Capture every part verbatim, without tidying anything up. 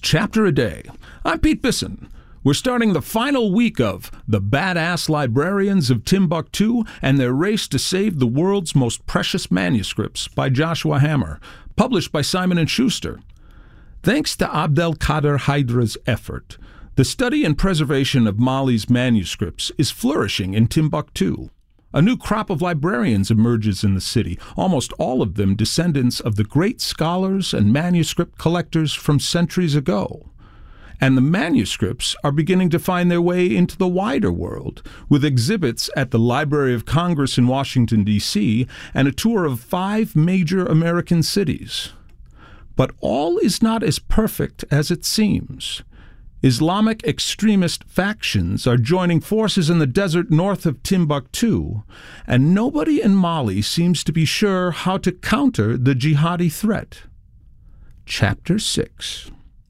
chapter a day. I'm Pete Bisson. We're starting the final week of The Badass Librarians of Timbuktu and Their Race to Save the World's Most Precious Manuscripts by Joshua Hammer, published by Simon and Schuster. Thanks to Abdelkader Hydra's effort, the study and preservation of Mali's manuscripts is flourishing in Timbuktu. A new crop of librarians emerges in the city, almost all of them descendants of the great scholars and manuscript collectors from centuries ago. And the manuscripts are beginning to find their way into the wider world, with exhibits at the Library of Congress in Washington, D C, and a tour of five major American cities. But all is not as perfect as it seems. Islamic extremist factions are joining forces in the desert north of Timbuktu, and nobody in Mali seems to be sure how to counter the jihadi threat. Chapter six.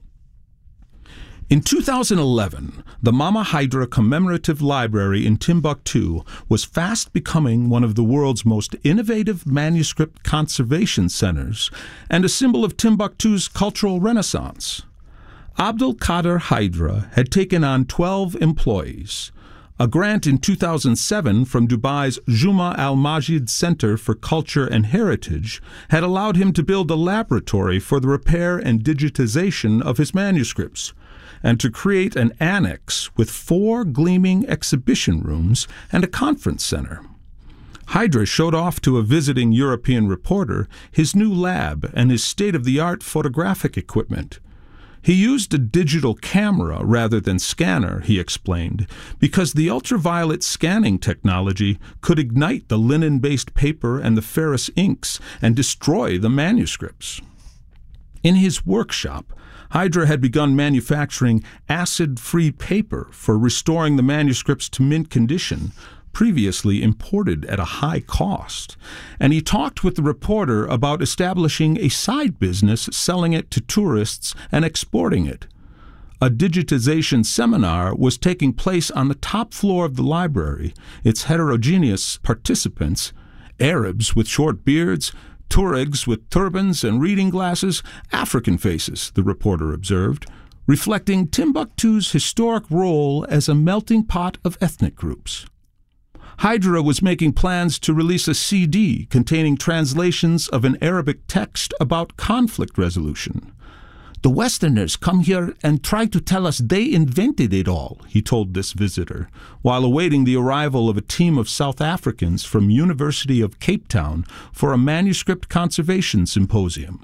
In two thousand eleven, the Mama Hydra Commemorative Library in Timbuktu was fast becoming one of the world's most innovative manuscript conservation centers and a symbol of Timbuktu's cultural renaissance. Abdelkader Hydra had taken on twelve employees. A grant in two thousand seven from Dubai's Juma Al Majid Center for Culture and Heritage had allowed him to build a laboratory for the repair and digitization of his manuscripts, and to create an annex with four gleaming exhibition rooms and a conference center. Hydra showed off to a visiting European reporter his new lab and his state-of-the-art photographic equipment. He used a digital camera rather than scanner, he explained, because the ultraviolet scanning technology could ignite the linen-based paper and the ferrous inks and destroy the manuscripts. In his workshop, Hydra had begun manufacturing acid-free paper for restoring the manuscripts to mint condition, previously imported at a high cost, and he talked with the reporter about establishing a side business selling it to tourists and exporting it. A digitization seminar was taking place on the top floor of the library, its heterogeneous participants, Arabs with short beards, Tuaregs with turbans and reading glasses, African faces, the reporter observed, reflecting Timbuktu's historic role as a melting pot of ethnic groups. Hydra was making plans to release a C D containing translations of an Arabic text about conflict resolution. "The Westerners come here and try to tell us they invented it all," he told this visitor, while awaiting the arrival of a team of South Africans from University of Cape Town for a manuscript conservation symposium.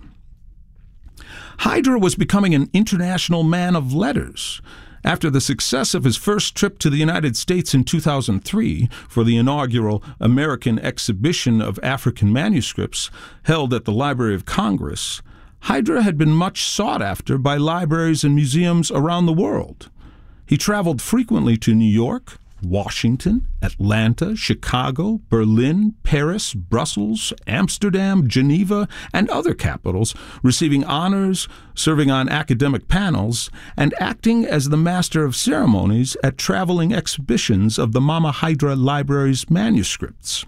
Hydra was becoming an international man of letters. After the success of his first trip to the United States in two thousand three for the inaugural American Exhibition of African Manuscripts held at the Library of Congress, Hydra had been much sought after by libraries and museums around the world. He traveled frequently to New York, Washington, Atlanta, Chicago, Berlin, Paris, Brussels, Amsterdam, Geneva, and other capitals, receiving honors, serving on academic panels, and acting as the master of ceremonies at traveling exhibitions of the Mama Hydra Library's manuscripts.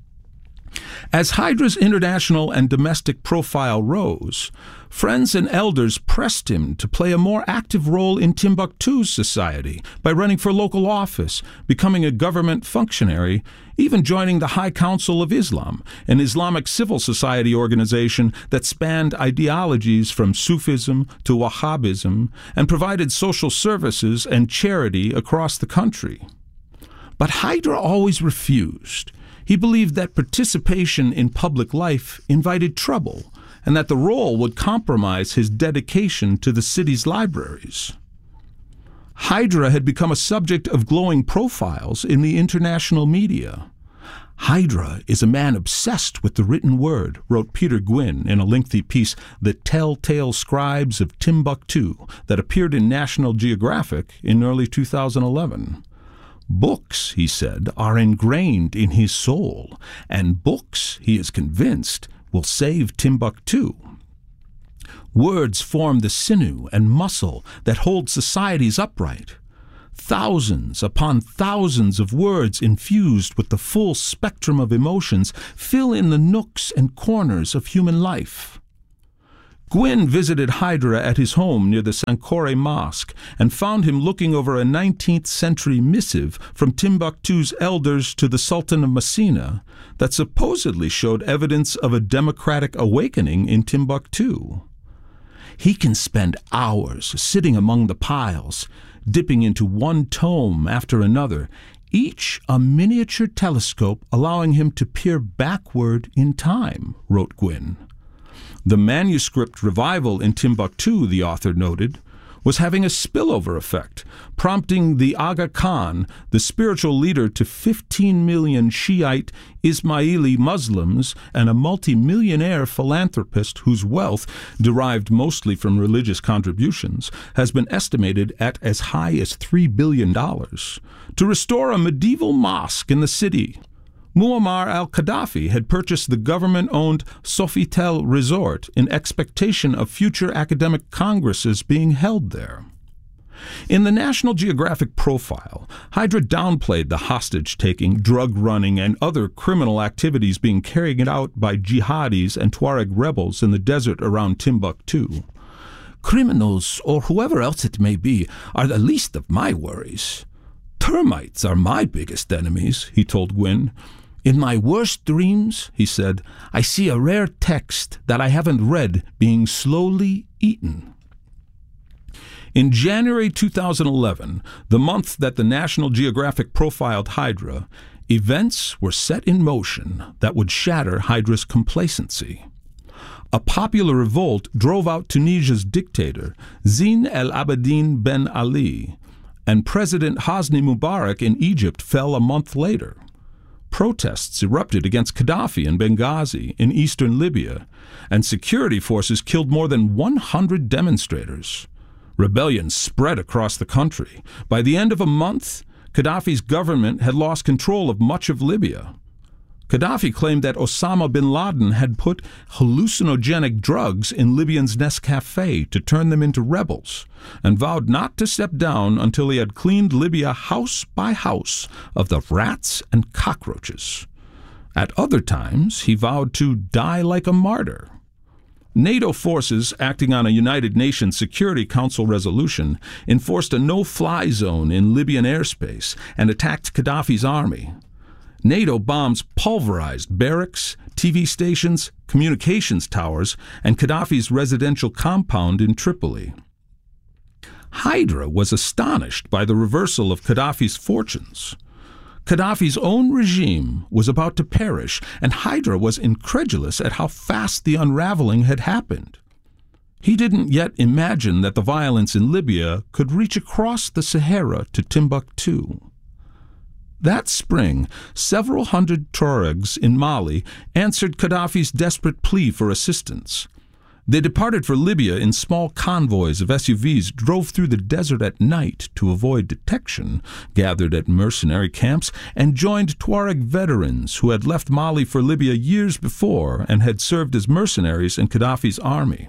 As Hydra's international and domestic profile rose, friends and elders pressed him to play a more active role in Timbuktu's society by running for local office, becoming a government functionary, even joining the High Council of Islam, an Islamic civil society organization that spanned ideologies from Sufism to Wahhabism and provided social services and charity across the country. But Hydra always refused. He believed that participation in public life invited trouble, and that the role would compromise his dedication to the city's libraries. Hydra had become a subject of glowing profiles in the international media. "Hydra is a man obsessed with the written word," wrote Peter Gwynn in a lengthy piece, The Telltale Scribes of Timbuktu, that appeared in National Geographic in early two thousand eleven. "Books," he said, "are ingrained in his soul, and books, he is convinced, will save Timbuktu. Words form the sinew and muscle that hold societies upright. Thousands upon thousands of words infused with the full spectrum of emotions fill in the nooks and corners of human life. Gwynn visited Hydra at his home near the Sankore Mosque and found him looking over a nineteenth century missive from Timbuktu's elders to the Sultan of Messina that supposedly showed evidence of a democratic awakening in Timbuktu. He can spend hours sitting among the piles, dipping into one tome after another, each a miniature telescope allowing him to peer backward in time, wrote Gwynn. The manuscript revival in Timbuktu, the author noted, was having a spillover effect, prompting the Aga Khan, the spiritual leader to fifteen million Shiite Ismaili Muslims and a multimillionaire philanthropist whose wealth, derived mostly from religious contributions, has been estimated at as high as three billion dollars, to restore a medieval mosque in the city. Muammar al-Gaddafi had purchased the government-owned Sofitel Resort in expectation of future academic congresses being held there. In the National Geographic profile, Hydra downplayed the hostage-taking, drug-running, and other criminal activities being carried out by jihadis and Tuareg rebels in the desert around Timbuktu. "Criminals, or whoever else it may be, are the least of my worries. Termites are my biggest enemies," he told Gwynn. "In my worst dreams," he said, "I see a rare text that I haven't read being slowly eaten." In January two thousand eleven, the month that the National Geographic profiled Hydra, events were set in motion that would shatter Hydra's complacency. A popular revolt drove out Tunisia's dictator, Zine El Abidine Ben Ali, and President Hosni Mubarak in Egypt fell a month later. Protests erupted against Gaddafi in Benghazi in eastern Libya, and security forces killed more than one hundred demonstrators. Rebellion spread across the country. By the end of a month, Gaddafi's government had lost control of much of Libya. Gaddafi claimed that Osama bin Laden had put hallucinogenic drugs in Libyans' Nescafe to turn them into rebels, and vowed not to step down until he had cleaned Libya house by house of the rats and cockroaches. At other times, he vowed to die like a martyr. NATO forces, acting on a United Nations Security Council resolution, enforced a no-fly zone in Libyan airspace and attacked Gaddafi's army. NATO bombs pulverized barracks, T V stations, communications towers, and Gaddafi's residential compound in Tripoli. Hydra was astonished by the reversal of Gaddafi's fortunes. Gaddafi's own regime was about to perish, and Hydra was incredulous at how fast the unraveling had happened. He didn't yet imagine that the violence in Libya could reach across the Sahara to Timbuktu. That spring, several hundred Tuaregs in Mali answered Gaddafi's desperate plea for assistance. They departed for Libya in small convoys of S U Vs, drove through the desert at night to avoid detection, gathered at mercenary camps, and joined Tuareg veterans who had left Mali for Libya years before and had served as mercenaries in Gaddafi's army.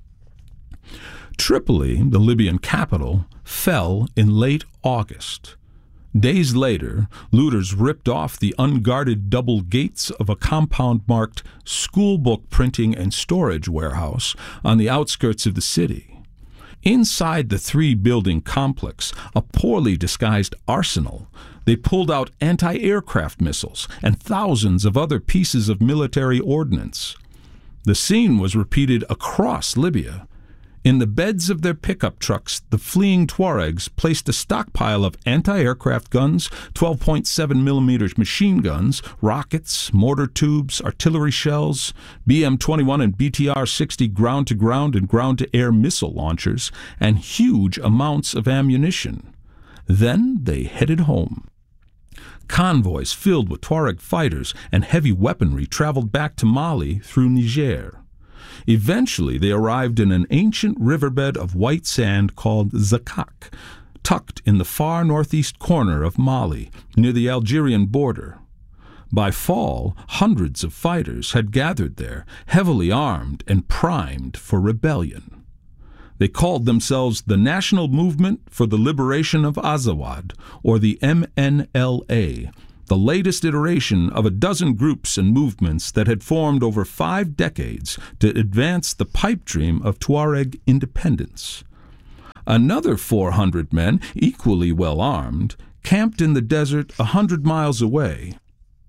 Tripoli, the Libyan capital, fell in late August. Days later, looters ripped off the unguarded double gates of a compound marked schoolbook printing and storage warehouse on the outskirts of the city. Inside the three-building complex, a poorly disguised arsenal, they pulled out anti-aircraft missiles and thousands of other pieces of military ordnance. The scene was repeated across Libya. In the beds of their pickup trucks, the fleeing Tuaregs placed a stockpile of anti-aircraft guns, twelve point seven millimeter machine guns, rockets, mortar tubes, artillery shells, B M twenty-one and B T R sixty ground-to-ground and ground-to-air missile launchers, and huge amounts of ammunition. Then they headed home. Convoys filled with Tuareg fighters and heavy weaponry traveled back to Mali through Niger. Eventually, they arrived in an ancient riverbed of white sand called Zakak, tucked in the far northeast corner of Mali, near the Algerian border. By fall, hundreds of fighters had gathered there, heavily armed and primed for rebellion. They called themselves the National Movement for the Liberation of Azawad, or the M N L A, the latest iteration of a dozen groups and movements that had formed over five decades to advance the pipe dream of Tuareg independence. Another four hundred men, equally well armed, camped in the desert a hundred miles away.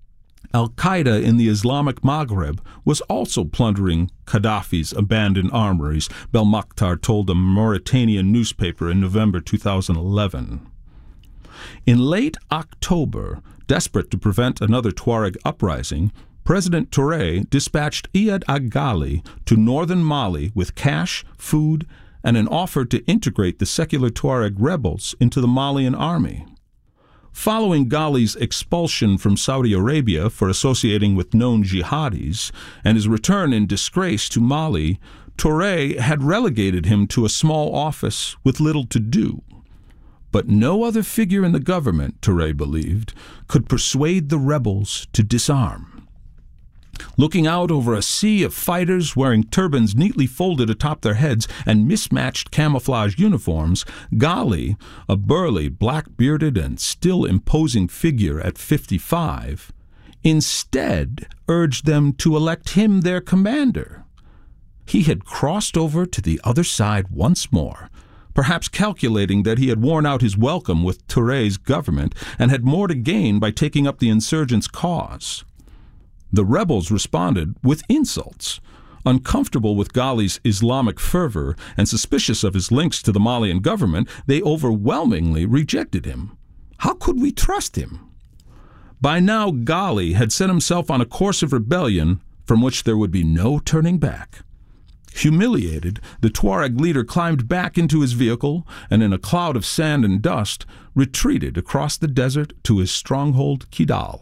Al-Qaeda in the Islamic Maghreb was also plundering Gaddafi's abandoned armories, Belmokhtar told a Mauritanian newspaper in November two thousand eleven. In late October, desperate to prevent another Tuareg uprising, President Touré dispatched Iyad Ghali to northern Mali with cash, food, and an offer to integrate the secular Tuareg rebels into the Malian army. Following Ghali's expulsion from Saudi Arabia for associating with known jihadis and his return in disgrace to Mali, Touré had relegated him to a small office with little to do. But no other figure in the government, Touré believed, could persuade the rebels to disarm. Looking out over a sea of fighters wearing turbans neatly folded atop their heads and mismatched camouflage uniforms, Ghali, a burly, black-bearded, and still imposing figure at fifty-five, instead urged them to elect him their commander. He had crossed over to the other side once more, perhaps calculating that he had worn out his welcome with Touré's government and had more to gain by taking up the insurgents' cause. The rebels responded with insults. Uncomfortable with Ghali's Islamic fervor and suspicious of his links to the Malian government, they overwhelmingly rejected him. How could we trust him? By now, Ghali had set himself on a course of rebellion from which there would be no turning back. Humiliated, the Tuareg leader climbed back into his vehicle and, in a cloud of sand and dust, retreated across the desert to his stronghold Kidal.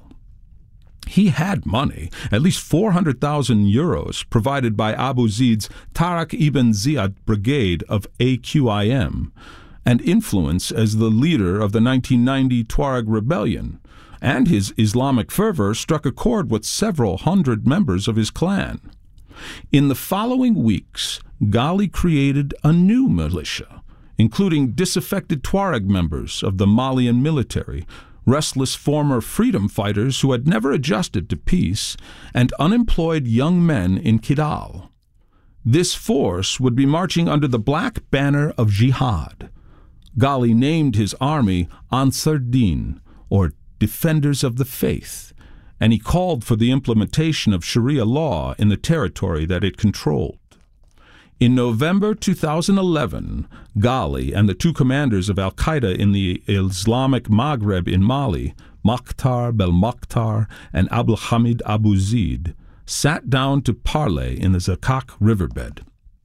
He had money, at least four hundred thousand euros, provided by Abu Zaid's Tariq ibn Ziyad brigade of A Q I M, and influence as the leader of the nineteen ninety Tuareg rebellion, and his Islamic fervor struck a chord with several hundred members of his clan. In the following weeks, Ghali created a new militia, including disaffected Tuareg members of the Malian military, restless former freedom fighters who had never adjusted to peace, and unemployed young men in Kidal. This force would be marching under the black banner of jihad. Ghali named his army Ansar Din, or Defenders of the Faith, and he called for the implementation of Sharia law in the territory that it controlled. In November two thousand eleven, Ghali and the two commanders of al-Qaeda in the Islamic Maghreb in Mali, Mokhtar Belmokhtar and Abdul Hamid Abu Zaid, sat down to parley in the Zakak riverbed.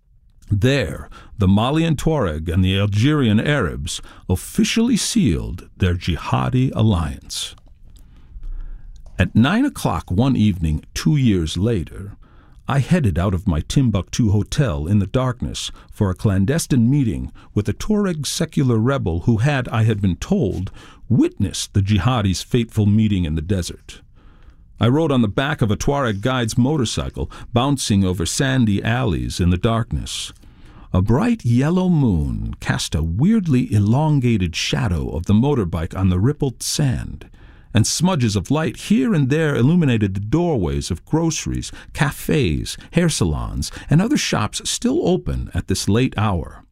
There, the Malian Tuareg and the Algerian Arabs officially sealed their jihadi alliance. At nine o'clock one evening two years later, I headed out of my Timbuktu hotel in the darkness for a clandestine meeting with a Tuareg secular rebel who had, I had been told, witnessed the jihadis' fateful meeting in the desert. I rode on the back of a Tuareg guide's motorcycle, bouncing over sandy alleys in the darkness. A bright yellow moon cast a weirdly elongated shadow of the motorbike on the rippled sand, and smudges of light here and there illuminated the doorways of groceries, cafes, hair salons, and other shops still open at this late hour.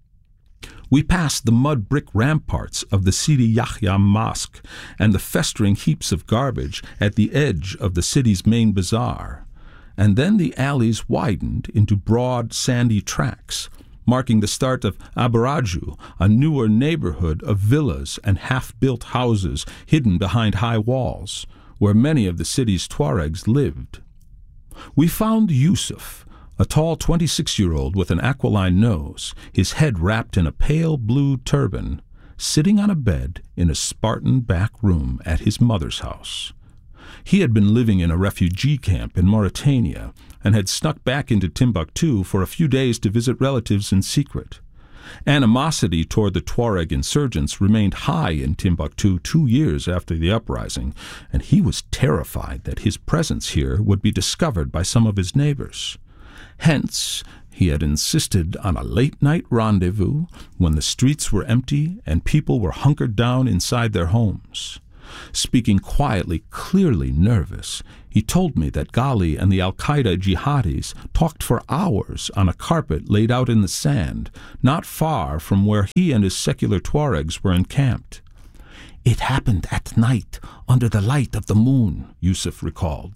We passed the mud brick ramparts of the Sidi Yahya Mosque and the festering heaps of garbage at the edge of the city's main bazaar, and then the alleys widened into broad, sandy tracks, marking the start of Abaraju, a newer neighborhood of villas and half-built houses hidden behind high walls, where many of the city's Tuaregs lived. We found Yusuf, a tall twenty-six-year-old with an aquiline nose, his head wrapped in a pale blue turban, sitting on a bed in a Spartan back room at his mother's house. He had been living in a refugee camp in Mauritania and had snuck back into Timbuktu for a few days to visit relatives in secret. Animosity toward the Tuareg insurgents remained high in Timbuktu two years after the uprising, and he was terrified that his presence here would be discovered by some of his neighbors. Hence, he had insisted on a late-night rendezvous when the streets were empty and people were hunkered down inside their homes. Speaking quietly, clearly nervous, he told me that Ghali and the al-Qaeda jihadis talked for hours on a carpet laid out in the sand, not far from where he and his secular Tuaregs were encamped. "It happened at night, under the light of the moon," Yusuf recalled.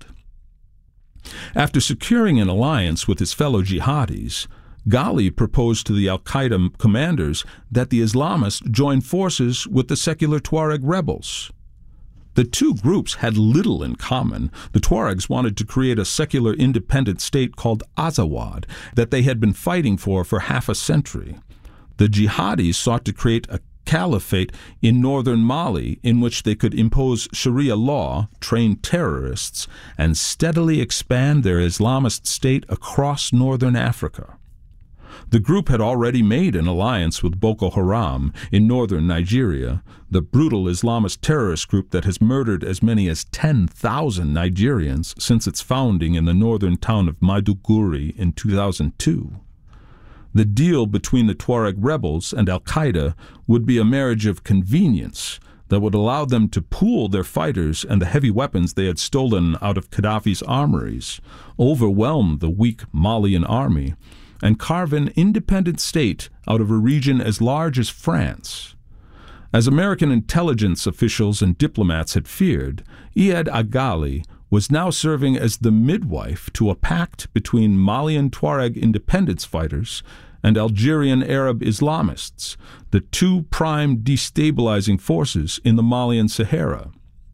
After securing an alliance with his fellow jihadis, Ghali proposed to the al-Qaeda commanders that the Islamists join forces with the secular Tuareg rebels. The two groups had little in common. The Tuaregs wanted to create a secular independent state called Azawad that they had been fighting for for half a century. The jihadis sought to create a caliphate in northern Mali in which they could impose Sharia law, train terrorists, and steadily expand their Islamist state across northern Africa. The group had already made an alliance with Boko Haram in northern Nigeria, the brutal Islamist terrorist group that has murdered as many as ten thousand Nigerians since its founding in the northern town of Maiduguri in two thousand two. The deal between the Tuareg rebels and al-Qaeda would be a marriage of convenience that would allow them to pool their fighters and the heavy weapons they had stolen out of Gaddafi's armories, overwhelm the weak Malian army, and carve an independent state out of a region as large as France. As American intelligence officials and diplomats had feared, Iyad Agali was now serving as the midwife to a pact between Malian Tuareg independence fighters and Algerian Arab Islamists, the two prime destabilizing forces in the Malian Sahara.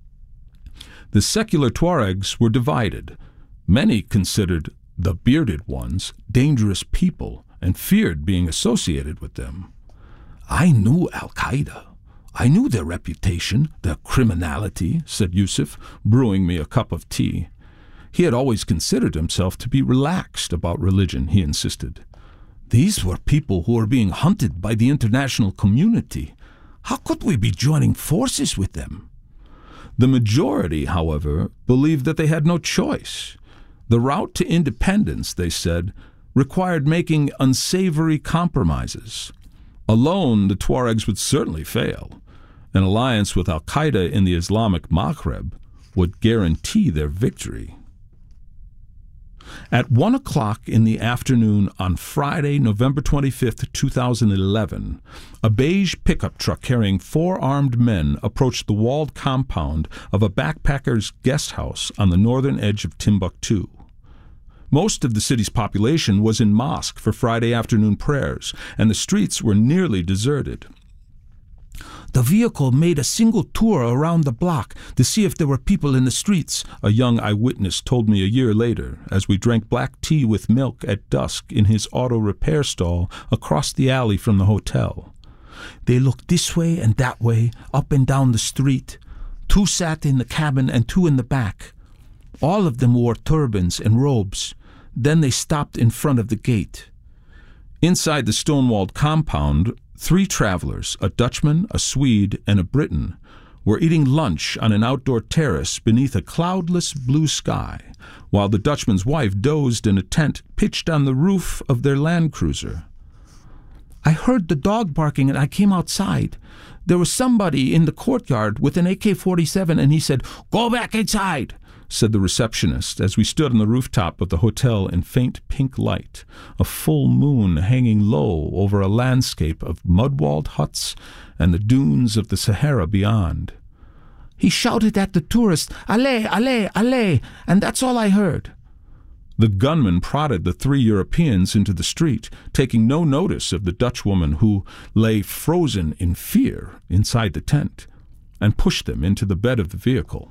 The secular Tuaregs were divided. Many considered the bearded ones dangerous people and feared being associated with them. "I knew al-Qaeda. I knew their reputation, their criminality," said Yusuf, brewing me a cup of tea. He had always considered himself to be relaxed about religion, he insisted. "These were people who were being hunted by the international community. How could we be joining forces with them?" The majority, however, believed that they had no choice. The route to independence, they said, required making unsavory compromises. Alone, the Tuaregs would certainly fail. An alliance with al-Qaeda in the Islamic Maghreb would guarantee their victory. At one o'clock in the afternoon on Friday, November twenty-fifth, two thousand eleven, a beige pickup truck carrying four armed men approached the walled compound of a backpacker's guest house on the northern edge of Timbuktu. Most of the city's population was in mosque for Friday afternoon prayers, and the streets were nearly deserted. "The vehicle made a single tour around the block to see if there were people in the streets," a young eyewitness told me a year later as we drank black tea with milk at dusk in his auto repair stall across the alley from the hotel. "They looked this way and that way, up and down the street. Two sat in the cabin and two in the back. All of them wore turbans and robes. Then they stopped in front of the gate." Inside the stone-walled compound, three travelers, a Dutchman, a Swede, and a Briton, were eating lunch on an outdoor terrace beneath a cloudless blue sky, while the Dutchman's wife dozed in a tent pitched on the roof of their Land Cruiser. "I heard the dog barking and I came outside. There was somebody in the courtyard with an A K forty-seven and he said, 'Go back inside,'" said the receptionist as we stood on the rooftop of the hotel in faint pink light, a full moon hanging low over a landscape of mud-walled huts and the dunes of the Sahara beyond. "He shouted at the tourists, 'Allez, allez, allez,' and that's all I heard." The gunman prodded the three Europeans into the street, taking no notice of the Dutch woman who lay frozen in fear inside the tent, and pushed them into the bed of the vehicle.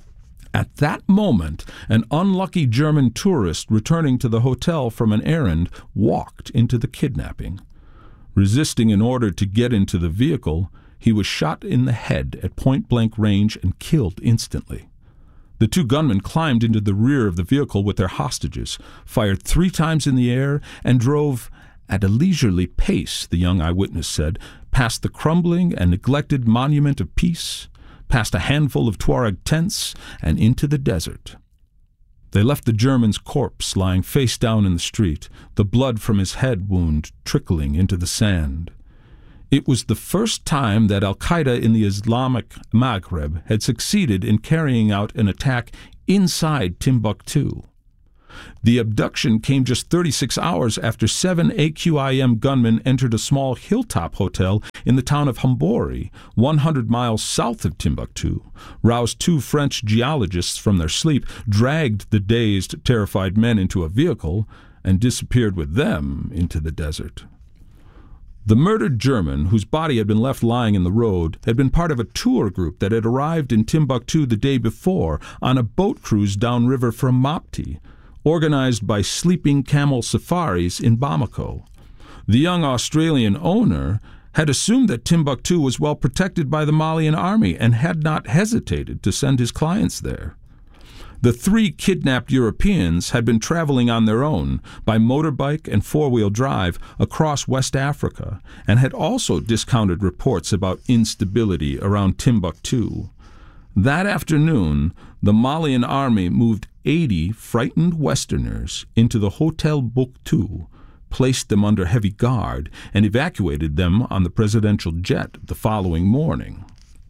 At that moment, an unlucky German tourist returning to the hotel from an errand walked into the kidnapping. Resisting an order to get into the vehicle, he was shot in the head at point-blank range and killed instantly. The two gunmen climbed into the rear of the vehicle with their hostages, fired three times in the air, and drove at a leisurely pace, the young eyewitness said, past the crumbling and neglected Monument of Peace, past a handful of Tuareg tents, and into the desert. They left the German's corpse lying face down in the street, the blood from his head wound trickling into the sand. It was the first time that al-Qaeda in the Islamic Maghreb had succeeded in carrying out an attack inside Timbuktu. The abduction came just thirty-six hours after seven A Q I M gunmen entered a small hilltop hotel in the town of Hambori, one hundred miles south of Timbuktu, roused two French geologists from their sleep, dragged the dazed, terrified men into a vehicle, and disappeared with them into the desert. The murdered German, whose body had been left lying in the road, had been part of a tour group that had arrived in Timbuktu the day before on a boat cruise downriver from Mopti, organized by Sleeping Camel Safaris in Bamako. The young Australian owner had assumed that Timbuktu was well protected by the Malian army and had not hesitated to send his clients there. The three kidnapped Europeans had been traveling on their own by motorbike and four-wheel drive across West Africa and had also discounted reports about instability around Timbuktu. That afternoon, the Malian army moved eighty frightened Westerners into the Hotel Buktu, placed them under heavy guard, and evacuated them on the presidential jet the following morning.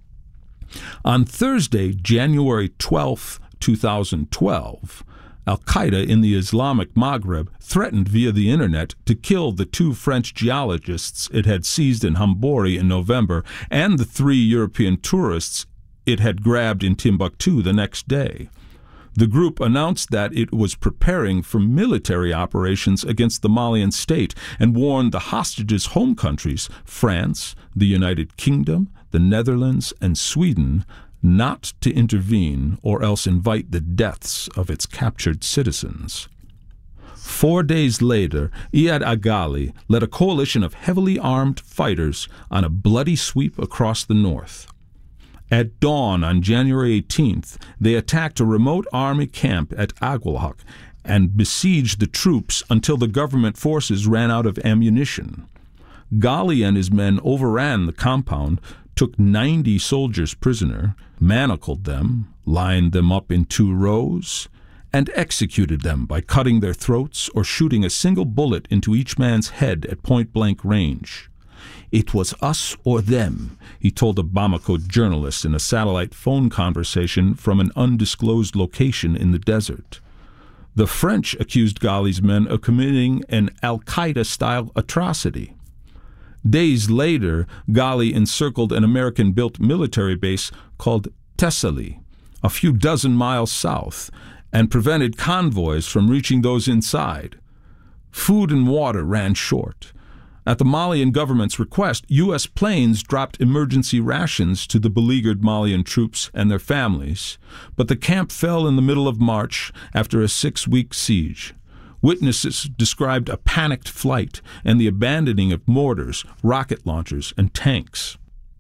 On Thursday, January twelfth, two thousand twelve, al-Qaeda in the Islamic Maghreb threatened via the internet to kill the two French geologists it had seized in Hambori in November and the three European tourists it had grabbed in Timbuktu the next day. The group announced that it was preparing for military operations against the Malian state and warned the hostages' home countries, France, the United Kingdom, the Netherlands, and Sweden, not to intervene or else invite the deaths of its captured citizens. Four days later, Iyad Agali led a coalition of heavily armed fighters on a bloody sweep across the north. At dawn on January eighteenth, they attacked a remote army camp at Aguelhok and besieged the troops until the government forces ran out of ammunition. Ghali and his men overran the compound, took ninety soldiers prisoner, manacled them, lined them up in two rows, and executed them by cutting their throats or shooting a single bullet into each man's head at point-blank range. "It was us or them," he told a Bamako journalist in a satellite phone conversation from an undisclosed location in the desert. The French accused Ghali's men of committing an al-Qaeda-style atrocity. Days later, Ghali encircled an American-built military base called Tessali, a few dozen miles south, and prevented convoys from reaching those inside. Food and water ran short. At the Malian government's request, U S planes dropped emergency rations to the beleaguered Malian troops and their families, but the camp fell in the middle of March after a six-week siege. Witnesses described a panicked flight and the abandoning of mortars, rocket launchers, and tanks.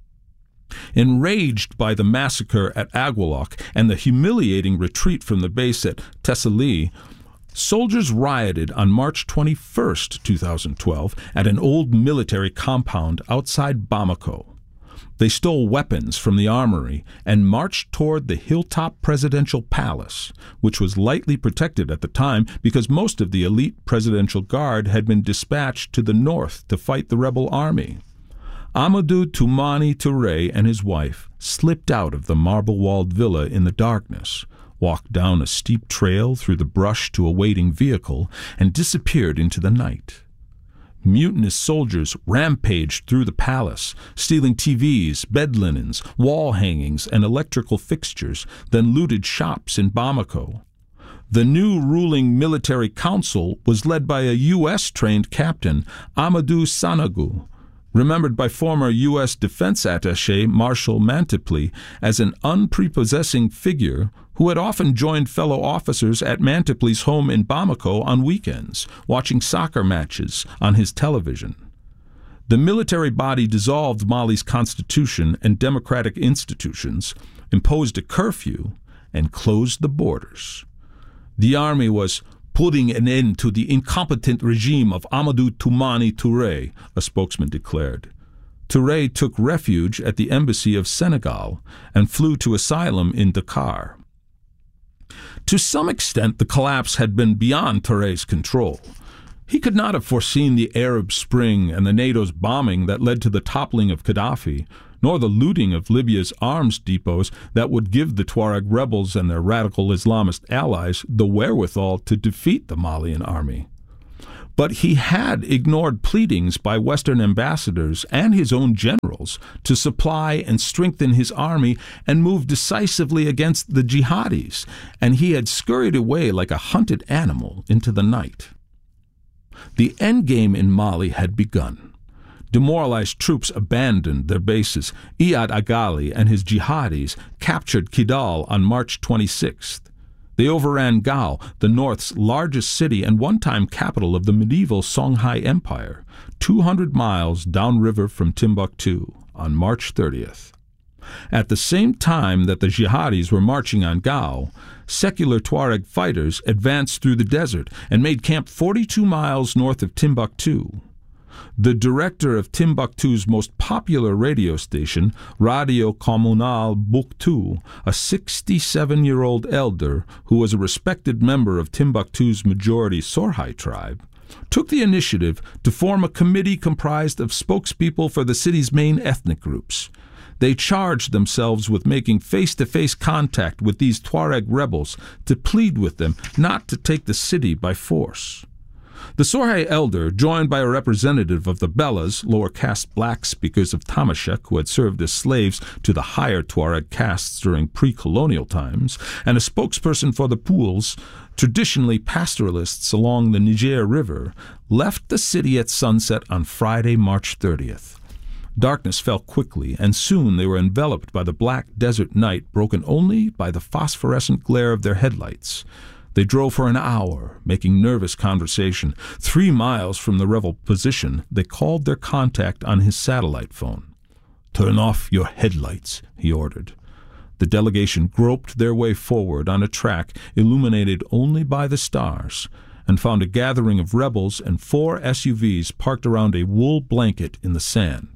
Enraged by the massacre at Aguelhok and the humiliating retreat from the base at Tessali, soldiers rioted on March twenty-first, two thousand twelve, at an old military compound outside Bamako. They stole weapons from the armory and marched toward the hilltop presidential palace, which was lightly protected at the time because most of the elite presidential guard had been dispatched to the north to fight the rebel army. Amadou Toumani Touré and his wife slipped out of the marble-walled villa in the darkness, walked down a steep trail through the brush to a waiting vehicle, and disappeared into the night. Mutinous soldiers rampaged through the palace, stealing T Vs, bed linens, wall hangings, and electrical fixtures, then looted shops in Bamako. The new ruling military council was led by a U S-trained captain, Amadou Sanagou, remembered by former U S defense attaché Marshal Mantiply as an unprepossessing figure who had often joined fellow officers at Mantiply's home in Bamako on weekends, watching soccer matches on his television. The military body dissolved Mali's constitution and democratic institutions, imposed a curfew, and closed the borders. The army was putting an end to the incompetent regime of Amadou Toumani Touré, a spokesman declared. Touré took refuge at the embassy of Senegal and flew to asylum in Dakar. To some extent, the collapse had been beyond Touré's control. He could not have foreseen the Arab Spring and the NATO's bombing that led to the toppling of Gaddafi, nor the looting of Libya's arms depots that would give the Tuareg rebels and their radical Islamist allies the wherewithal to defeat the Malian army. But he had ignored pleadings by Western ambassadors and his own generals to supply and strengthen his army and move decisively against the jihadis, and he had scurried away like a hunted animal into the night. The endgame in Mali had begun. Demoralized troops abandoned their bases. Iyad Agali and his jihadis captured Kidal on March twenty-sixth. They overran Gao, the north's largest city and one-time capital of the medieval Songhai Empire, two hundred miles downriver from Timbuktu, on March thirtieth. At the same time that the jihadis were marching on Gao, secular Tuareg fighters advanced through the desert and made camp forty-two miles north of Timbuktu. The director of Timbuktu's most popular radio station, Radio Communal Buktu, a sixty-seven-year-old elder who was a respected member of Timbuktu's majority Sorhai tribe, took the initiative to form a committee comprised of spokespeople for the city's main ethnic groups. They charged themselves with making face-to-face contact with these Tuareg rebels to plead with them not to take the city by force. The Sorhai elder, joined by a representative of the Bellas, lower caste black speakers of Tamashek who had served as slaves to the higher Tuareg castes during pre-colonial times, and a spokesperson for the Pouls, traditionally pastoralists along the Niger River, left the city at sunset on Friday, March thirtieth. Darkness fell quickly, and soon they were enveloped by the black desert night, broken only by the phosphorescent glare of their headlights. They drove for an hour, making nervous conversation. Three miles from the rebel position, they called their contact on his satellite phone. "Turn off your headlights," he ordered. The delegation groped their way forward on a track illuminated only by the stars, and found a gathering of rebels and four S U Vs parked around a wool blanket in the sand.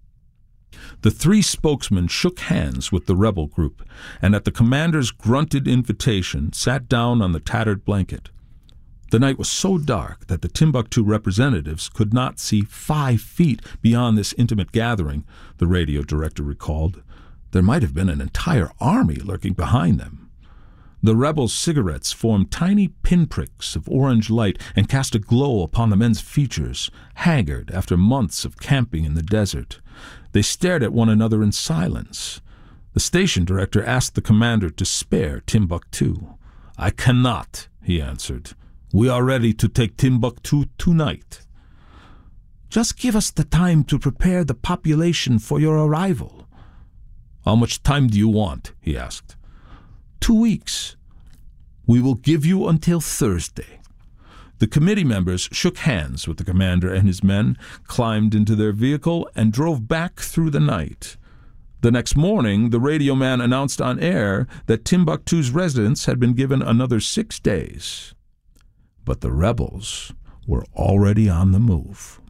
The three spokesmen shook hands with the rebel group, and at the commander's grunted invitation sat down on the tattered blanket. The night was so dark that the Timbuktu representatives could not see five feet beyond this intimate gathering, the radio director recalled. There might have been an entire army lurking behind them. The rebels' cigarettes formed tiny pinpricks of orange light and cast a glow upon the men's features, haggard after months of camping in the desert. They stared at one another in silence. The station director asked the commander to spare Timbuktu. "I cannot," he answered. "We are ready to take Timbuktu tonight." "Just give us the time to prepare the population for your arrival." "How much time do you want?" he asked. Two weeks. "We will give you until Thursday." The committee members shook hands with the commander and his men, climbed into their vehicle, and drove back through the night. The next morning, the radio man announced on air that Timbuktu's residents had been given another six days. But the rebels were already on the move.